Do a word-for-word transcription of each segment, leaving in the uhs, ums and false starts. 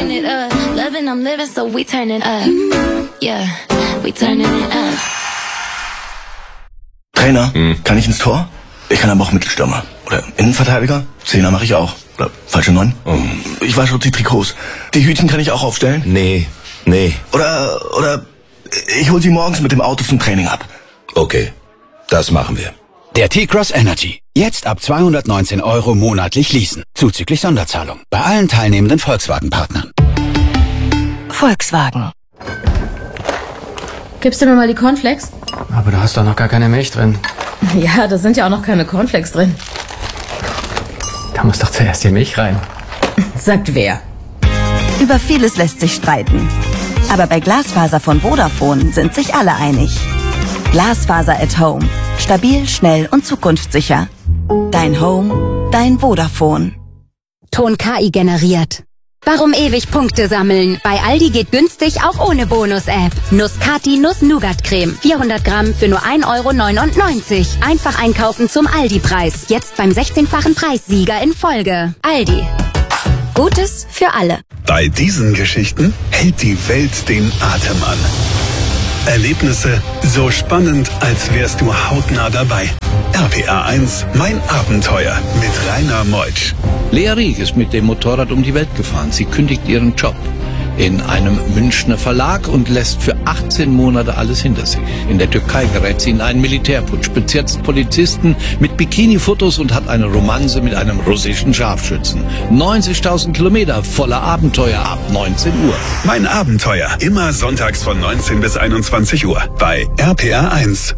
turning it up. Loving, I'm living, so we turning up. Yeah, we turning it up. Trainer, hm. kann ich ins Tor? Ich kann aber auch Mittelstürmer. Oder Innenverteidiger? Zehner mache ich auch. Oder falsche Neun? Oh. Ich wasche die Trikots. Die Hütchen kann ich auch aufstellen? Nee, nee. Oder, oder ich hol sie morgens mit dem Auto zum Training ab. Okay, das machen wir. Der T-Cross Energy. Jetzt ab zweihundertneunzehn Euro monatlich leasen. Zuzüglich Sonderzahlung. Bei allen teilnehmenden Volkswagen-Partnern. Volkswagen. Gibst du mir mal die Cornflakes? Aber du hast doch noch gar keine Milch drin. Ja, da sind ja auch noch keine Cornflakes drin. Da muss doch zuerst die Milch rein. Sagt wer? Über vieles lässt sich streiten. Aber bei Glasfaser von Vodafone sind sich alle einig. Glasfaser at Home. Stabil, schnell und zukunftssicher. Dein Home, dein Vodafone. Ton K I generiert. Warum ewig Punkte sammeln? Bei Aldi geht günstig auch ohne Bonus-App. Nuss-Kati Nuss-Nougat-Creme. vierhundert Gramm für nur ein Euro neunundneunzig. Einfach einkaufen zum Aldi-Preis. Jetzt beim sechzehnfachen Preissieger in Folge. Aldi. Gutes für alle. Bei diesen Geschichten hält die Welt den Atem an. Erlebnisse so spannend, als wärst du hautnah dabei. R P R eins, mein Abenteuer mit Rainer Meutsch. Lea Rieck ist mit dem Motorrad um die Welt gefahren. Sie kündigt ihren Job in einem Münchner Verlag und lässt für achtzehn Monate alles hinter sich. In der Türkei gerät sie in einen Militärputsch, bezirzt Polizisten mit Bikini-Fotos und hat eine Romanze mit einem russischen Scharfschützen. neunzigtausend Kilometer voller Abenteuer ab neunzehn Uhr. Mein Abenteuer, immer sonntags von neunzehn bis einundzwanzig Uhr bei R P R eins.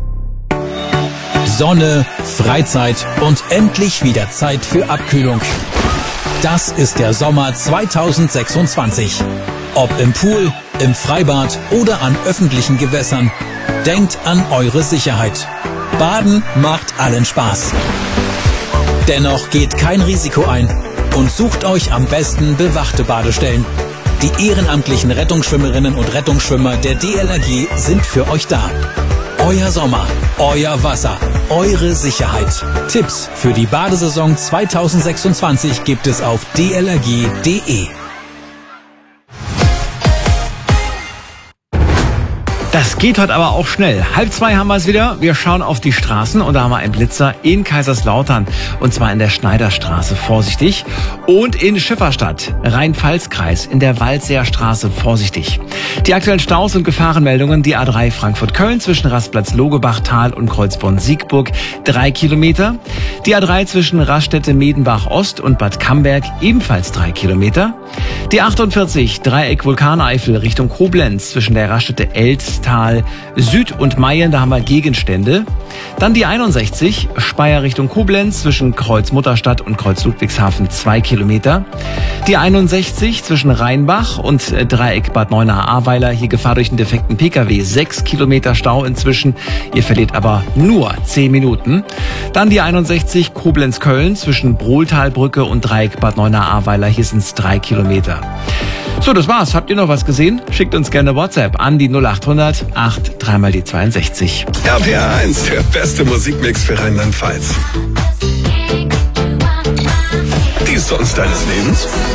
Sonne, Freizeit und endlich wieder Zeit für Abkühlung. Das ist der Sommer zweitausendsechsundzwanzig. Ob im Pool, im Freibad oder an öffentlichen Gewässern, denkt an eure Sicherheit. Baden macht allen Spaß. Dennoch geht kein Risiko ein und sucht euch am besten bewachte Badestellen. Die ehrenamtlichen Rettungsschwimmerinnen und Rettungsschwimmer der D L R G sind für euch da. Euer Sommer, euer Wasser, eure Sicherheit. Tipps für die Badesaison zweitausendsechsundzwanzig gibt es auf d l r g punkt d e. Das geht heute aber auch schnell. Halb zwei haben wir es wieder. Wir schauen auf die Straßen und da haben wir einen Blitzer in Kaiserslautern. Und zwar in der Schneiderstraße, vorsichtig. Und in Schifferstadt, Rhein-Pfalz-Kreis, in der Waldseerstraße, vorsichtig. Die aktuellen Staus und Gefahrenmeldungen, die A drei Frankfurt-Köln zwischen Rastplatz Logebachtal und Kreuzborn-Siegburg, drei Kilometer. Die A drei zwischen Raststätte-Medenbach-Ost und Bad Camberg, ebenfalls drei Kilometer. Die achtundvierzig, Dreieck Vulkaneifel Richtung Koblenz zwischen der Raststätte Elztal Süd und Mayen, da haben wir Gegenstände. Dann die einundsechzig, Speyer Richtung Koblenz zwischen Kreuz Mutterstadt und Kreuz Ludwigshafen, zwei Kilometer. Die einundsechzig zwischen Rheinbach und Dreieck Bad Neuenahr-Ahrweiler, hier Gefahr durch einen defekten Pkw, sechs Kilometer Stau inzwischen. Ihr verliert aber nur zehn Minuten. Dann die einundsechzig Koblenz-Köln zwischen Brohltalbrücke und Dreieck Bad Neuenahr-Ahrweiler, hier sind es drei Kilometer. So, das war's. Habt ihr noch was gesehen? Schickt uns gerne WhatsApp an die null achthundert acht drei mal die zweiundsechzig. R P R eins, der beste Musikmix für Rheinland-Pfalz. Die Songs deines Lebens?